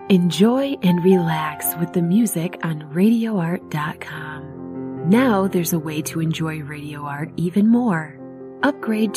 Enjoy and relax with the music on RadioArt.com. Now there's a way to enjoy Radio Art even more. Upgrade